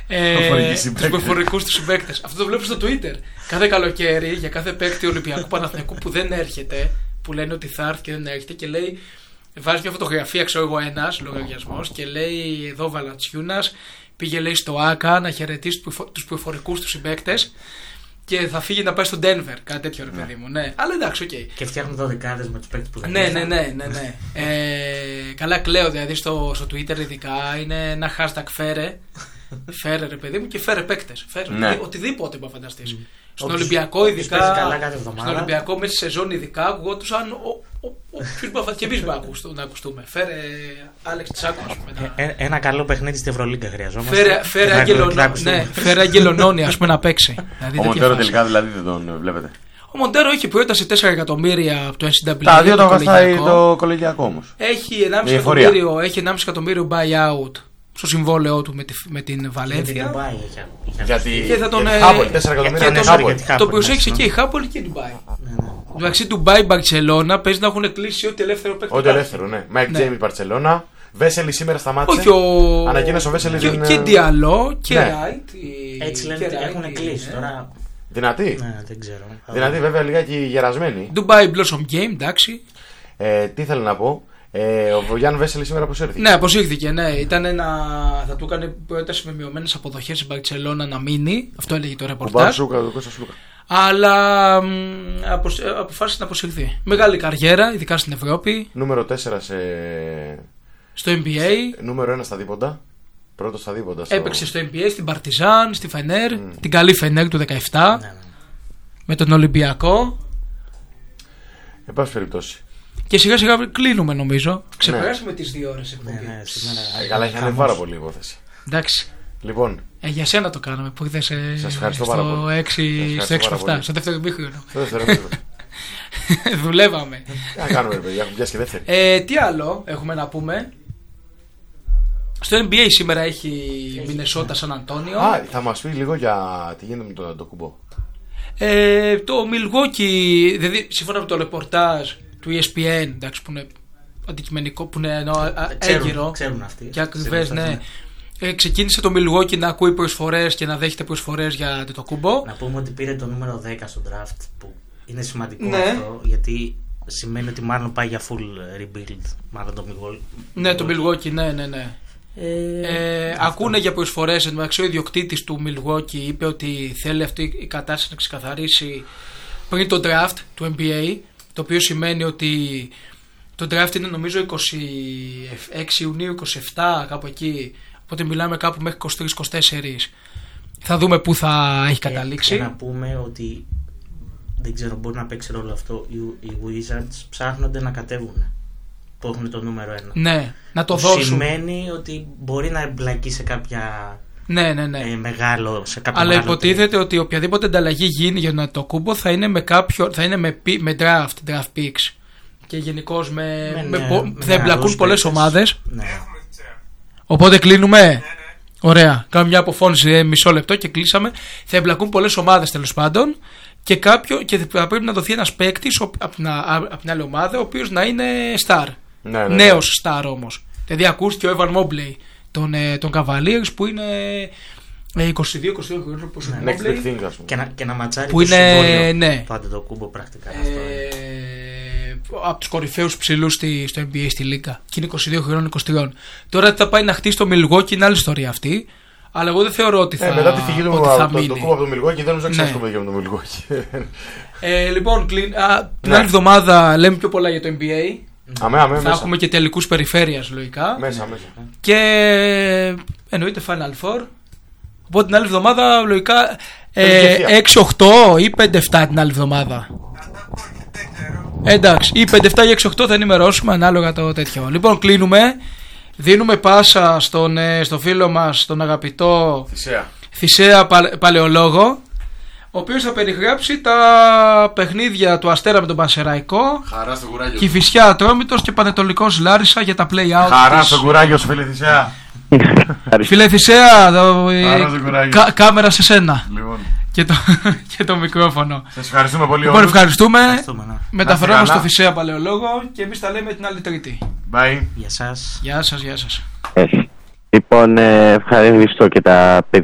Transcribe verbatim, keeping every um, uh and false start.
Ε, τους προφορικούς τους συμπαίκτες. Αυτό το βλέπω στο Twitter. Κάθε καλοκαίρι για κάθε παίκτη Ολυμπιακού Παναθηναϊκού που δεν έρχεται, που λένε ότι θα έρθει και δεν έρχεται, και λέει, βάζει μια φωτογραφία, ξέρω εγώ, ένας λογαριασμός και λέει εδώ Βαλαντσιούνας πήγε, λέει, στο ΆΚΑ να χαιρετήσει τους προφορικούς τους συμπαίκτες και θα φύγει να πάει στο Denver. Κάτι τέτοιο, ρε παιδί μου. Ναι, αλλά εντάξει, οκ. Okay. Και φτιάχνουν δωδεκάδες με τους παίκτες που δεν ναι, ναι, ναι, ναι, ναι. ε, καλά, κλαίω δηλαδή στο, στο Twitter, ειδικά είναι ένα hashtag φέρε. Φέρε, ρε παιδί μου, και φέρε παίκτες. Φέρε, ναι. Οτιδήποτε που φανταστείς. Mm. Στον Όποιος, Ολυμπιακό, ειδικά. Στον Ολυμπιακό, μέσα στη σεζόν, ειδικά, ακουγόντουσαν. Και εμείς να ακουστούμε. Φέρε Άλεξ Τσάκο, ας πούμε. Ε, ένα καλό παιχνίδι στην Ευρωλίγκα χρειαζόμαστε. Φέρε, φέρε, αγγελονό, ναι, φέρε Αγγελονόνη, ας πούμε, να παίξει. Δηλαδή, ο Μοντέρο τελικά δηλαδή δεν τον βλέπετε. Ο Μοντέρο έχει πρόταση τέσσερα εκατομμύρια από το N C A A. Τα δύο τον βαστάει το κολεγιακό όμως. Έχει ενάμιση εκατομμύριο buyout στο συμβόλαιό του με, τη, με την Βαλένθια. Γιατί και θα τον, ε, Χάπολ, τέσσερα εκατομμύρια είναι Χάπολ. Το προσέξει και η Χάπολ και η Ντουμπάι. Εντάξει, Ντουμπάι, Μπαρτσελώνα παίζει να έχουν κλείσει ό,τι ελεύθερο παίκτη. Ό,τι ελεύθερο, ναι. Μάικ Τζέιμι, Μπαρτσελώνα. Βέσελη σήμερα σταμάτησε. Όχι, ο... Ανακοίνωσε ο Βέσελη. Και, δεν... και Διαλό και Ράιτ. Έτσι λένε ότι έχουν κλείσει τώρα. Δυνατή. Ναι, δεν ξέρω. Δυνατή, βέβαια, λιγάκι γερασμένη. Dubai Blossom Game, εντάξει. Ε, τι θέλω να πω. Ε, ο Γιάνν Βέσελη σήμερα αποσύρθηκε. Ναι, αποσύρθηκε, ναι. Ήταν ένα... Θα του έκανε πρόταση με μειωμένες αποδοχές στην Μπαρτσελώνα να μείνει. Αυτό έλεγε το ρεπορτάζ. Αλλά απο... αποφάσισε να αποσυρθεί. Μεγάλη καριέρα, ειδικά στην Ευρώπη. Νούμερο τέσσερα σε... στο N B A. Νούμερο ένα στα δίποντα. Πρώτο στα δίποντα. Στο... Έπαιξε στο N B A, στην Παρτιζάν, στη Φενέρ. Mm. Την καλή Φενέρ του δεκαεπτά. Mm. Με τον Ολυμπιακό. Εν πάση περιπτώσει. Και σιγά σιγά κλείνουμε, νομίζω. Ξεπεράσαμε ναι. τις δύο ώρες εκπομπή. Ναι, ναι, ε, καλά, έχει ανέβει πάρα πολύ η υπόθεση. Εντάξει. Λοιπόν. Ε, για σένα το κάναμε που ήρθες ε, σας ευχαριστώ πάρα πολύ. έξι, στο έξι εφτά, στο δεύτερο ημίχρονο. Στο δεύτερο ημίχρονο. Δουλεύαμε. Τι να κάνουμε, παιδιά, έχουμε πιάσει και δεύτερη. Ε, τι άλλο έχουμε να πούμε. Στο N B A σήμερα έχει Μινεσότα Σαν Αντώνιο. Α, θα μας πει λίγο για τι γίνεται με τον Αντοκούμπο. Ε, το Milwaukee, δηλαδή σύμφωνα με το ρεπορτάζ του E S P N, εντάξει, που είναι αντικειμενικό, που είναι ενώ, έγκυρο ξέρουν αυτοί, και ακριβές, ναι. Ε, ξεκίνησε το Milwaukee να ακούει προσφορές και να δέχεται προσφορές για το Κούμπο. Να πούμε ότι πήρε το νούμερο δέκα στο draft, που είναι σημαντικό ναι. αυτό, γιατί σημαίνει ότι μάλλον πάει για full rebuild, μάλλον το Milwaukee. Ναι, το Milwaukee, ναι, ναι, ναι. Ε, ε, ακούνε για προσφορές. Εντάξει, ο ιδιοκτήτης του Milwaukee είπε ότι θέλει αυτή η κατάσταση να ξεκαθαρίσει πριν το draft του N B A, το οποίο σημαίνει ότι το draft είναι νομίζω είκοσι έξι Ιουνίου, είκοσι επτά κάπου εκεί, οπότε μιλάμε κάπου μέχρι είκοσι τρεις είκοσι τέσσερις. Θα δούμε πού θα έχει καταλήξει. Και, και να πούμε ότι δεν ξέρω, μπορεί να παίξει ρόλο αυτό, οι, οι Wizards ψάχνονται να κατέβουν, που έχουν το νούμερο ένα. Ναι, να το δώσουν. Σημαίνει ότι μπορεί να εμπλακεί σε κάποια. Ναι, ναι, ναι. Ε, μεγάλο, σε κάποιο αλλά μεγάλο υποτίθεται τέλει. ότι οποιαδήποτε ανταλλαγή γίνει για τον Αντοκούμπο θα είναι με κάποιο. Θα είναι με, με draft, draft picks. Και γενικώς με. με, με, με θα εμπλακούν πολλές ομάδες. Ναι. Οπότε κλείνουμε. Ναι, ναι. Ωραία. Κάνουμε μια αποφώνηση μισό λεπτό και κλείσαμε. Θα εμπλακούν πολλές ομάδες τέλος πάντων. Και, κάποιο, και θα πρέπει να δοθεί ένας παίκτης από την, απ την άλλη ομάδα, ο οποίος να είναι star. Ναι, ναι, νέος ναι. star όμως. Δηλαδή ακούστηκε ο Evan Mobley των, τον Cavaliers που είναι είκοσι δύο είκοσι τρία χρόνια. Ναι, ναι, και, να, και να ματσάρει που το είναι, ναι. το Αντετοκούμπο πρακτικά. Ε, από τους κορυφαίους ψηλούς στη, στο N B A στη Λίγκα. Και είναι είκοσι δύο χρόνων, είκοσι τρία. Τώρα θα πάει να χτίσει το Milwaukee, είναι άλλη ιστορία αυτή. Αλλά εγώ δεν θεωρώ ότι θα, ε, μετά τη φυγή του θα μείνει. Το κούμπο από το Milwaukee δεν νομίζω να ξέρουμε για το Milwaukee. Ε, λοιπόν, κλείν, α, την άλλη εβδομάδα λέμε πιο πολλά για το N B A. Αμέ, αμέ, θα μέσα. έχουμε και τελικούς περιφέρειας λογικά. Μέσα, μέσα. Και εννοείται Final Four. Οπότε την άλλη εβδομάδα λογικά ε, έξι οκτώ ή πέντε επτά την άλλη εβδομάδα. Εντάξει, ή πέντε επτά ή έξι οκτώ θα ενημερώσουμε ανάλογα το τέτοιο. Λοιπόν, κλείνουμε. Δίνουμε πάσα στον, στο φίλο μας, τον αγαπητό Θησέα, Θησέα Πα, Παλαιολόγο, ο οποίος θα περιγράψει τα παιχνίδια του Αστέρα με τον Πανσεραϊκό, Κηφισιά Ατρόμητος και Πανετολικός Λάρισα για τα play-out. Χαρά στο κουράγιο σου, φίλε Θησέα. Φίλε Θησέα, το, κα, κάμερα σε σένα. Λοιπόν. Και, το, και το μικρόφωνο. Σας ευχαριστούμε πολύ. Λοιπόν, ευχαριστούμε. ευχαριστούμε. Μεταφερόμαστε στο Θησέα Παλαιολόγο και εμείς τα λέμε την άλλη Τρίτη. Bye. Γεια σας. Γεια σας, γεια σας. Λοιπόν, ευχαριστώ και τα παιδιά.